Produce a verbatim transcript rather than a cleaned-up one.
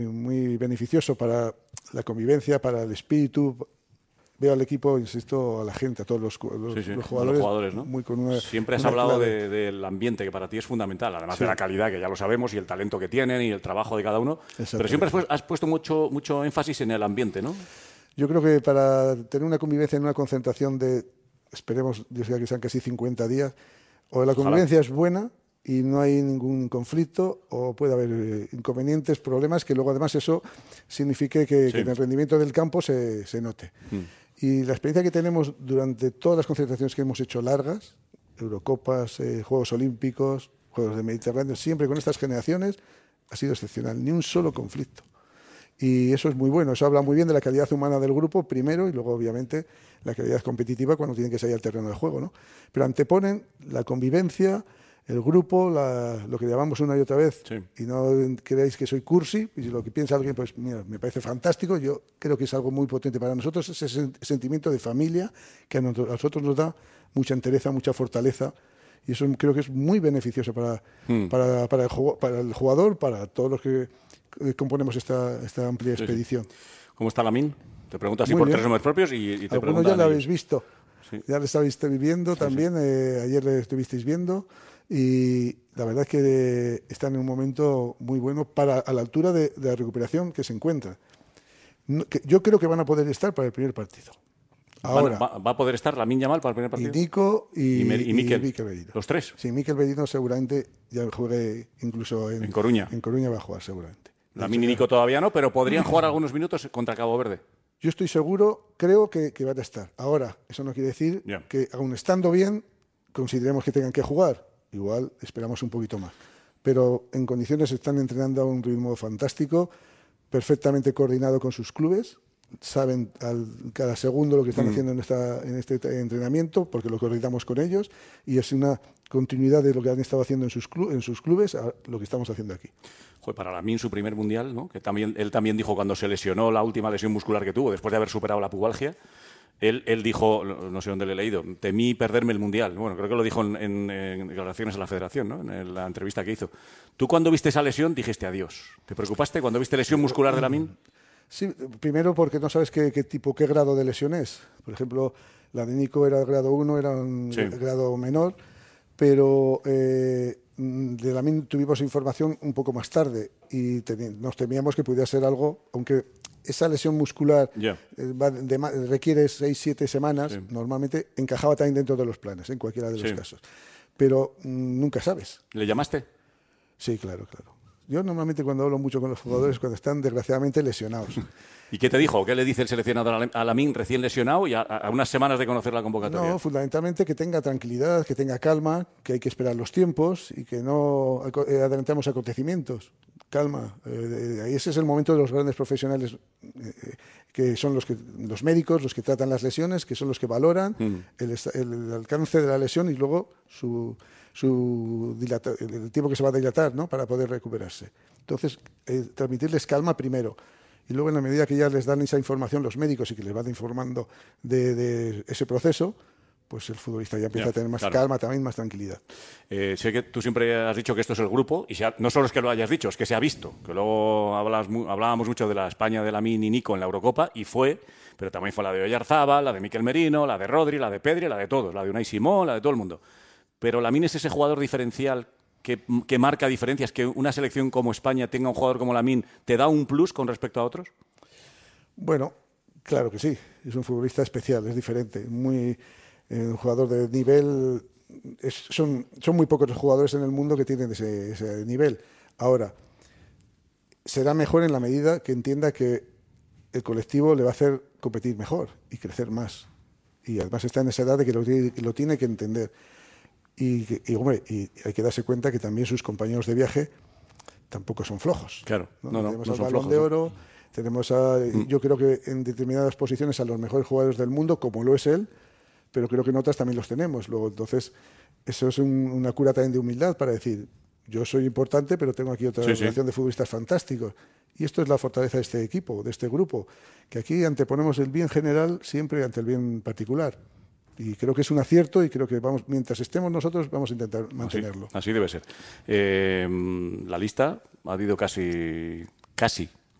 muy beneficioso para la convivencia, para el espíritu. Veo al equipo, insisto, a la gente, a todos los, los, sí, sí, los jugadores, los jugadores, ¿no? muy con una, Siempre has una hablado clave. de, del ambiente, que para ti es fundamental, además Sí. de la calidad, que ya lo sabemos, y el talento que tienen, y el trabajo de cada uno. Pero siempre has, has puesto mucho, mucho énfasis en el ambiente, ¿no? Yo creo que para tener una convivencia en una concentración de, esperemos, Dios quiera que sean casi cincuenta días, o la convivencia Ojalá. es buena y no hay ningún conflicto, o puede haber eh, inconvenientes, problemas, que luego además eso signifique que, sí. que en el rendimiento del campo se, se note. Mm. Y la experiencia que tenemos durante todas las concentraciones que hemos hecho largas, Eurocopas, eh, Juegos Olímpicos, Juegos del Mediterráneo, siempre con estas generaciones, ha sido excepcional, ni un solo conflicto. Y eso es muy bueno, eso habla muy bien de la calidad humana del grupo, primero, y luego, obviamente, la calidad competitiva cuando tienen que salir al terreno de juego, ¿no? Pero anteponen la convivencia, el grupo, la, lo que llamamos una y otra vez, sí. y no creáis que soy cursi, y si lo que piensa alguien, pues mira, me parece fantástico, yo creo que es algo muy potente para nosotros, ese sentimiento de familia que a nosotros nos da mucha entereza, mucha fortaleza, y eso creo que es muy beneficioso para, hmm. para, para, el, para el jugador, para todos los que componemos esta, esta amplia sí, expedición. Sí. ¿Cómo está Lamine? Te pregunto así por tres nombres propios y, y te Algunos ya lo habéis visto, sí. ya lo estáis viendo sí, también, sí. Eh, ayer le estuvisteis viendo, y la verdad es que están en un momento muy bueno para a la altura de, de la recuperación que se encuentra. No, que yo creo que van a poder estar para el primer partido. Ahora, va, va a poder estar Lamine Yamal para el primer partido. Y Nico y, y, Mer, y Mikel. Y Mikel Merino. Los tres. Sí, Mikel Merino seguramente ya juegue incluso en, en Coruña. En Coruña va a jugar seguramente. Lamine y Nico todavía no, pero podrían jugar algunos minutos contra Cabo Verde. Yo estoy seguro, creo que, que van a estar. Ahora, eso no quiere decir yeah. que, aun estando bien, consideremos que tengan que jugar. Igual esperamos un poquito más. Pero en condiciones están entrenando a un ritmo fantástico, perfectamente coordinado con sus clubes. Saben al, cada segundo lo que están mm. haciendo en, esta, en este entrenamiento, porque lo coordinamos con ellos, y es una continuidad de lo que han estado haciendo en sus, clu en sus clubes a lo que estamos haciendo aquí. Joder, para Lamine su primer mundial, ¿no? Que también, él también dijo cuando se lesionó la última lesión muscular que tuvo, después de haber superado la pubalgia, él, él dijo, no sé dónde le he leído, temí perderme el mundial. Bueno, creo que lo dijo en, en, en declaraciones a la Federación, ¿no? En la entrevista que hizo. ¿Tú cuando viste esa lesión dijiste adiós? ¿Te preocupaste cuando viste lesión muscular de Lamine? Sí, primero porque no sabes qué, qué tipo, qué grado de lesión es. Por ejemplo, la de Nico era grado uno, era un sí. grado menor, pero eh, de Lamine tuvimos información un poco más tarde y nos temíamos que pudiera ser algo, aunque esa lesión muscular yeah. eh, va de, de, requiere seis, siete semanas, sí. normalmente encajaba también dentro de los planes, en cualquiera de los sí. casos. Pero mm, nunca sabes. ¿Le llamaste? Sí, claro, claro. Yo normalmente cuando hablo mucho con los jugadores cuando están desgraciadamente lesionados. ¿Y qué te dijo? ¿Qué le dice el seleccionador a Lamine recién lesionado y a, a unas semanas de conocer la convocatoria? No, fundamentalmente que tenga tranquilidad, que tenga calma, que hay que esperar los tiempos y que no adelantemos acontecimientos. Calma. Eh, ese es el momento de los grandes profesionales eh, que son los, que, los médicos, los que tratan las lesiones, que son los que valoran mm. el, el alcance de la lesión y luego su... Su dilata, el tiempo que se va a dilatar, ¿no? Para poder recuperarse. Entonces, eh, transmitirles calma primero. Y luego, en la medida que ya les dan esa información los médicos y que les van informando de, de ese proceso, pues el futbolista ya empieza ya, a tener más claro. calma, también más tranquilidad. Eh, sé que tú siempre has dicho que esto es el grupo, y ha, no solo es que lo hayas dicho, es que se ha visto. Que luego hablas, hablábamos mucho de la España de Lamine y Nico en la Eurocopa, y fue, pero también fue la de Oyarzábal, la de Mikel Merino, la de Rodri, la de Pedri, la de todos, la de Unai Simón, la de todo el mundo. Pero Lamine es ese jugador diferencial que, que marca diferencias, que una selección como España tenga un jugador como Lamine, ¿te da un plus con respecto a otros? Bueno, claro que sí. Es un futbolista especial, es diferente. Muy, eh, un jugador de nivel... Es, son, son muy pocos los jugadores en el mundo que tienen ese, ese nivel. Ahora, será mejor en la medida que entienda que el colectivo le va a hacer competir mejor y crecer más. Y además está en esa edad de que lo, lo tiene que entender. Y, y, hombre, y hay que darse cuenta que también sus compañeros de viaje tampoco son flojos. Claro, ¿no? no, no, tenemos no al son Balón flojos, de ¿no? Oro, tenemos a, mm. yo creo que en determinadas posiciones a los mejores jugadores del mundo, como lo es él, pero creo que en otras también los tenemos. Luego, entonces, eso es un, una cura también de humildad para decir, yo soy importante, pero tengo aquí otra sí, relación sí. de futbolistas fantásticos. Y esto es la fortaleza de este equipo, de este grupo, que aquí anteponemos el bien general siempre ante el bien particular. Y creo que es un acierto y creo que vamos, mientras estemos nosotros vamos a intentar mantenerlo. Así, así debe ser. Eh, la lista ha ido casi, casi